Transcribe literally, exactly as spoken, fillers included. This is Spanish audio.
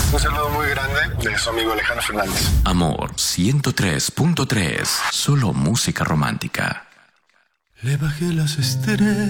Un saludo muy grande de su amigo Alejandro Fernández. Amor ciento tres punto tres. Solo música romántica. Le bajé las estrellas